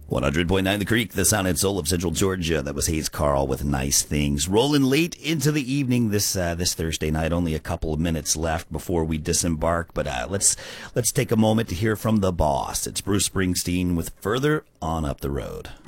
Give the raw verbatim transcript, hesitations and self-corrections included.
one hundred point nine The Creek, the sound and soul of Central Georgia. That was Hayes Carl with Nice Things. Rolling late into the evening this uh, this Thursday night. Only a couple of minutes left before we disembark. But uh, let's let's take a moment to hear from the boss. It's Bruce Springsteen with Further On Up the Road.